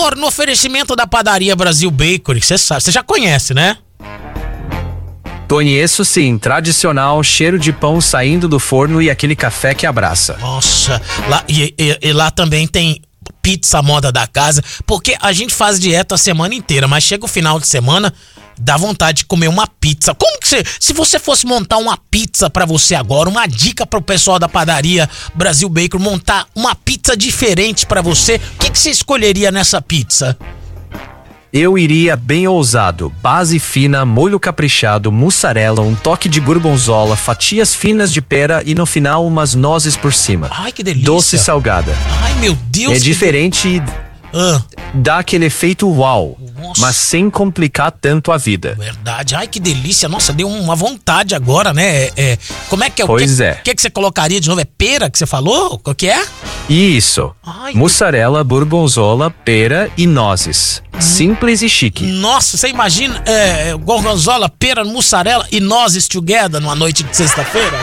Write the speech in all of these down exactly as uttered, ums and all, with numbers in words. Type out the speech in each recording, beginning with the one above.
Doutor, no oferecimento da Padaria Brasil Bakery, você sabe, você já conhece, né? Conheço sim, tradicional, cheiro de pão saindo do forno e aquele café que abraça. Nossa, lá, e, e, e lá também tem pizza moda da casa, porque a gente faz dieta a semana inteira, mas chega o final de semana, dá vontade de comer uma pizza. Como que você, se você fosse montar uma pizza pra você agora, uma dica pro pessoal da Padaria Brasil Bakery montar uma pizza diferente pra você, o que que você escolheria nessa pizza? Eu iria bem ousado, base fina, molho caprichado, mussarela, um toque de gorgonzola, fatias finas de pera e no final umas nozes por cima. Ai, que delícia. Doce e salgada. Ai, meu Deus. É diferente e ah. dá aquele efeito uau, Nossa. mas sem complicar tanto a vida. Verdade. Ai, que delícia. Nossa, deu uma vontade agora, né? É, é, como é que é? Pois que, é. O que, que você colocaria de novo? É pera que você falou? O que é? Isso. Ai, mussarela, gorgonzola, pera e nozes. Simples e chique. Nossa, você imagina é, gorgonzola, pera, mussarela e nozes together numa noite de sexta-feira?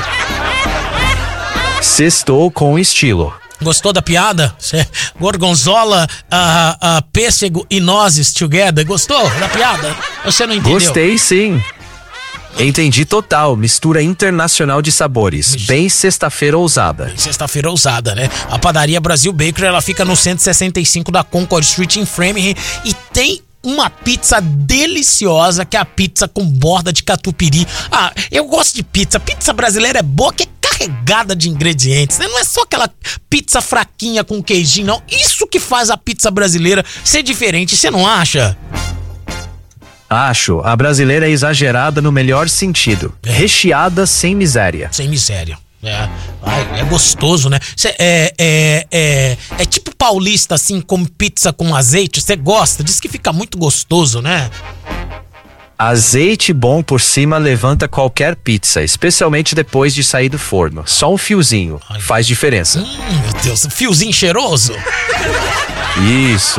Sextou com estilo. Gostou da piada? Cê, gorgonzola, uh, uh, pêssego e nozes together. Gostou da piada? Você não entendeu? Gostei sim. Entendi total, mistura internacional de sabores, bem sexta-feira ousada. Sexta-feira ousada, né? A Padaria Brasil Bakery, ela fica no cento e sessenta e cinco da Concord Street em Framingham e tem uma pizza deliciosa, que é a pizza com borda de catupiry. Ah, eu gosto de pizza. Pizza brasileira é boa, que é carregada de ingredientes, né? Não é só aquela pizza fraquinha com queijinho, não. Isso que faz a pizza brasileira ser diferente, você não acha? Acho, a brasileira é exagerada no melhor sentido. É. Recheada sem miséria. Sem miséria. É, ai, é gostoso, né? Cê, é, é, é, é tipo paulista, assim, como pizza com azeite. Você gosta? Diz que fica muito gostoso, né? Azeite bom por cima levanta qualquer pizza, especialmente depois de sair do forno. Só um fiozinho ai, faz diferença. Hum, meu Deus, fiozinho cheiroso? Isso.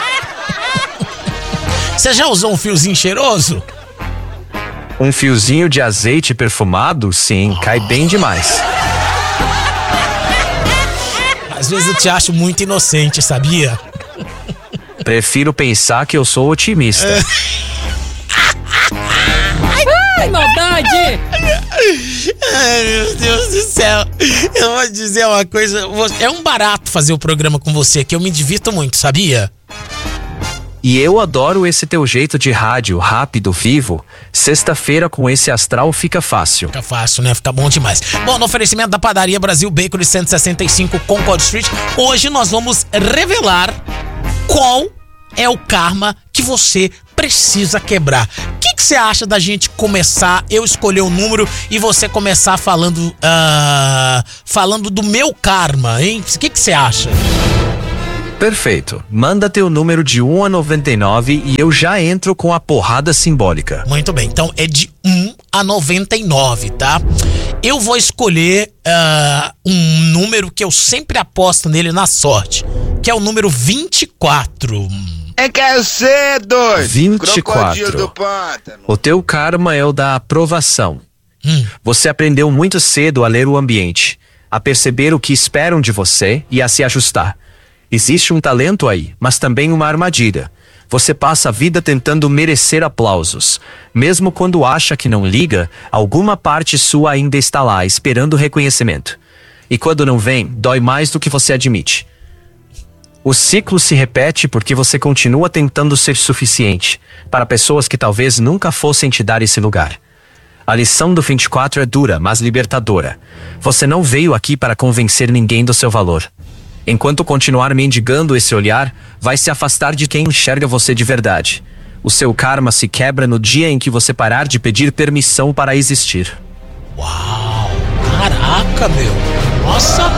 Você já usou um fiozinho cheiroso? Um fiozinho de azeite perfumado? Sim, oh. Cai bem demais. Às vezes eu te acho muito inocente, sabia? Prefiro pensar que eu sou otimista. Ai, maldade! Ai, meu Deus do céu. Eu vou dizer uma coisa. É um barato fazer o programa com você, que eu me divirto muito, sabia? E eu adoro esse teu jeito de rádio, rápido, vivo. Sexta-feira com esse astral fica fácil. Fica fácil, né? Fica bom demais. Bom, no oferecimento da Padaria Brasil Bakery cento e sessenta e cinco Concord Street, hoje nós vamos revelar qual é o karma que você precisa quebrar. O que você acha da gente começar, eu escolher o número e você começar falando, uh, falando do meu karma, hein? O que você acha? Perfeito. Manda teu número de um a noventa e nove e eu já entro com a porrada simbólica. Muito bem, então é de um a noventa e nove, tá? Eu vou escolher uh, um número que eu sempre aposto nele na sorte, que é o número vinte e quatro. É que é ser doido. vinte e quatro. O teu karma é o da aprovação. Hum. Você aprendeu muito cedo a ler o ambiente, a perceber o que esperam de você e a se ajustar. Existe um talento aí, mas também uma armadilha. Você passa a vida tentando merecer aplausos. Mesmo quando acha que não liga, alguma parte sua ainda está lá, esperando reconhecimento. E quando não vem, dói mais do que você admite. O ciclo se repete porque você continua tentando ser suficiente para pessoas que talvez nunca fossem te dar esse lugar. A lição do vinte e quatro é dura, mas libertadora. Você não veio aqui para convencer ninguém do seu valor. Enquanto continuar mendigando esse olhar, vai se afastar de quem enxerga você de verdade. O seu karma se quebra no dia em que você parar de pedir permissão para existir. Uau! Caraca, meu! Nossa!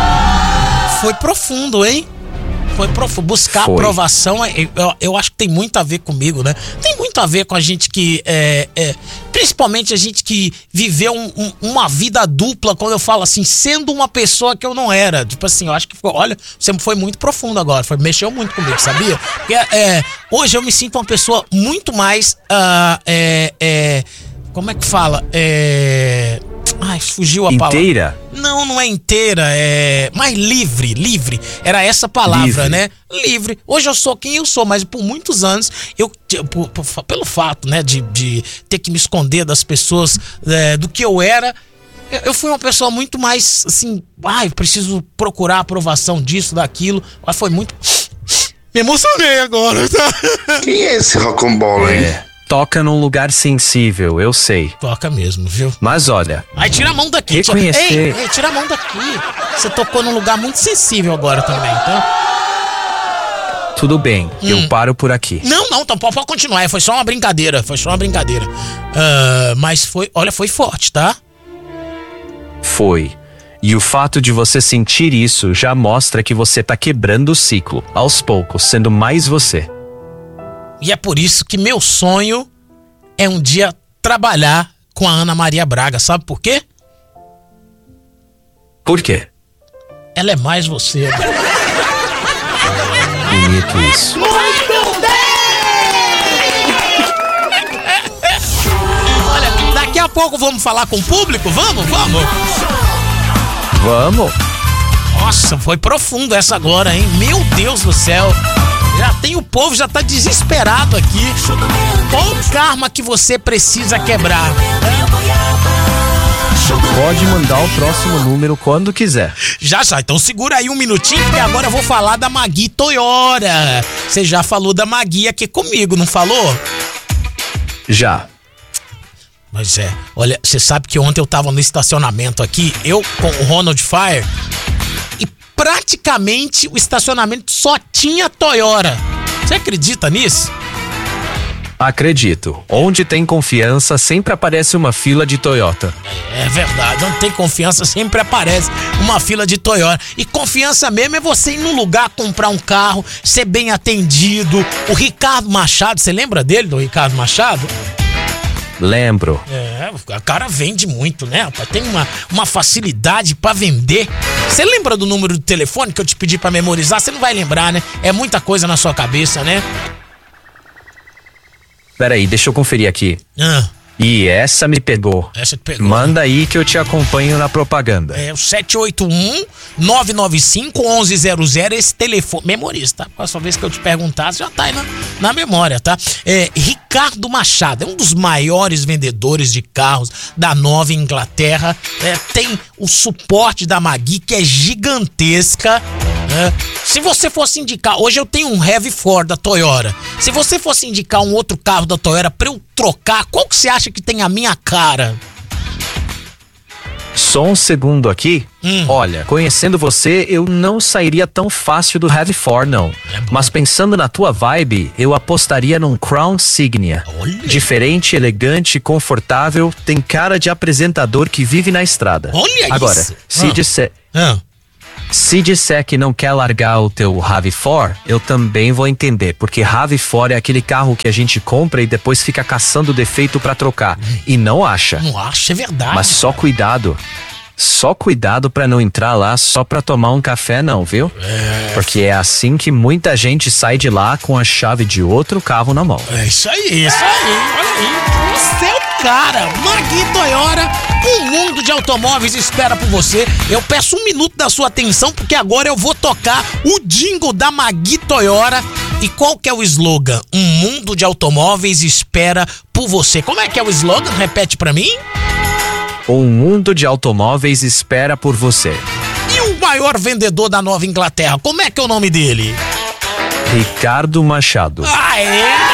Foi profundo, hein? Foi profundo. Buscar Foi. aprovação, eu, eu, eu acho que tem muito a ver comigo, né? Tem muito a ver com a gente que, é, é, principalmente a gente que viveu um, um, uma vida dupla, quando eu falo assim, sendo uma pessoa que eu não era. Tipo assim, eu acho que, olha, você foi muito profundo agora, foi, mexeu muito comigo, sabia? Porque é, hoje eu me sinto uma pessoa muito mais, uh, é, é, como é que fala? É... Ai, fugiu a inteira? palavra. Inteira? Não, não é inteira, é... Mas livre, livre. Era essa palavra, livre. né? Livre. Hoje eu sou quem eu sou, mas por muitos anos, eu, por, por, pelo fato, né, de, de ter que me esconder das pessoas, é, do que eu era, eu, eu fui uma pessoa muito mais, assim, ai, preciso procurar a aprovação disso, daquilo. Mas foi muito... Me emocionei agora, tá? Quem é esse rocambole, hein? É. Toca num lugar sensível, eu sei. Toca mesmo, viu? Mas olha... Ai, tira a mão daqui. Reconhecer... Ei, ei, tira a mão daqui. Você tocou num lugar muito sensível agora também, tá? Tudo bem, hum. eu paro por aqui. Não, não, então pode continuar. Foi só uma brincadeira, foi só uma brincadeira. Uh, mas foi, olha, foi forte, tá? Foi. E o fato de você sentir isso já mostra que você tá quebrando o ciclo, aos poucos, sendo mais você. E é por isso que meu sonho é um dia trabalhar com a Ana Maria Braga. Sabe por quê? Por quê? Ela é mais você. Bonito isso. Muito bem! Olha, daqui a pouco vamos falar com o público? Vamos, vamos! Vamos! Nossa, foi profundo essa agora, hein? Meu Deus do céu! Já tem o povo, já tá desesperado aqui. Qual o karma que você precisa quebrar? Pode mandar o próximo número quando quiser. Já, já. Então segura aí um minutinho, porque agora eu vou falar da Magui Toyora. Você já falou da Magui aqui comigo, não falou? Já. Mas é, olha, você sabe que ontem eu tava no estacionamento aqui, eu com o Ronald Fire, e praticamente o estacionamento só tinha Toyora. Você acredita nisso? Acredito. Onde tem confiança, sempre aparece uma fila de Toyota. É verdade, onde tem confiança, sempre aparece uma fila de Toyota. E confiança mesmo é você ir num lugar, comprar um carro, ser bem atendido. O Ricardo Machado, você lembra dele, do Ricardo Machado? Lembro. É, o cara vende muito, né? Tem uma, uma facilidade pra vender. Você lembra do número do telefone que eu te pedi pra memorizar? Você não vai lembrar, né? É muita coisa na sua cabeça, né? Peraí, deixa eu conferir aqui. Ah. E essa me pegou. Essa te pegou. Manda aí que eu te acompanho na propaganda. É o sete oito um, nove nove cinco, um um zero zero, esse telefone. Memoriza, tá? Próxima vez que eu te perguntar, já tá aí na, na memória, tá? É, Ricardo Machado é um dos maiores vendedores de carros da Nova Inglaterra. É, tem o suporte da Magui, que é gigantesca. É. Se você fosse indicar, hoje eu tenho um Heavy Ford da Toyota. Se você fosse indicar um outro carro da Toyota pra eu trocar, qual que você acha que tem a minha cara? Só um segundo aqui. Hum. Olha, conhecendo você, eu não sairia tão fácil do Heavy Ford, não. É Mas pensando na tua vibe, eu apostaria num Crown Signia. Olha. Diferente, elegante, confortável, tem cara de apresentador que vive na estrada. Olha Agora, isso. se ah. disser... Ah. Se disser que não quer largar o teu RAV quatro, eu também vou entender, porque RAV quatro é aquele carro que a gente compra e depois fica caçando defeito pra trocar, hum. e não acha. Não acha, é verdade. Mas só cuidado, só cuidado pra não entrar lá só pra tomar um café não, viu? É. Porque é assim que muita gente sai de lá com a chave de outro carro na mão. É isso aí, isso aí, olha aí, o seu cara, Magui Toyora, um mundo de automóveis espera por você. Eu peço um minuto da sua atenção, porque agora eu vou tocar o jingle da Magui Toyora. E qual que é o slogan? Um mundo de automóveis espera por você. Como é que é o slogan? Repete pra mim. Um mundo de automóveis espera por você. E o maior vendedor da Nova Inglaterra, como é que é o nome dele? Ricardo Machado. Aê!